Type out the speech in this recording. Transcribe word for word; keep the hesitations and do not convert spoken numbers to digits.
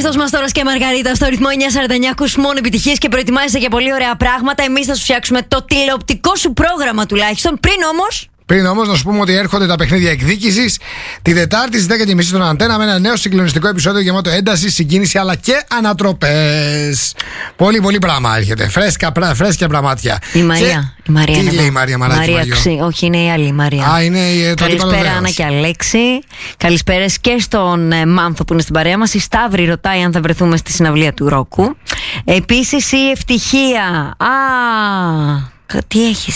Χριστός Μαστόρας και Μαργαρίτα στο ρυθμό εννιά σαράντα εννιά. Ακούς μόνο επιτυχίες και προετοιμάζεσαι για πολύ ωραία πράγματα. Εμείς θα σου φτιάξουμε το τηλεοπτικό σου πρόγραμμα τουλάχιστον. Πριν όμως. Πριν όμως, να σου πούμε ότι έρχονται τα παιχνίδια εκδίκησης την Τετάρτη στις δέκα και τριάντα στον Αντένα με ένα νέο συγκλονιστικό επεισόδιο γεμάτο ένταση, συγκίνηση αλλά και ανατροπές. Πολύ, πολύ πράγμα έρχεται. Φρέσκα, φρέσκια πραγμάτια. Η Μαρία. Και... Η Μαρία Τι είναι λέει η Μαρία, Μαράκη, Μαρία ξύ... Όχι, είναι η άλλη η Μαρία. Α, είναι η Καλησπέρα, Άννα και Αλέξη. Καλησπέρες και στον ε, Μάνθο που είναι στην παρέα μας. Η Σταύρη ρωτάει αν θα βρεθούμε στη συναυλία του Ρόκου. Επίσης η Ευτυχία. Α, τι έχει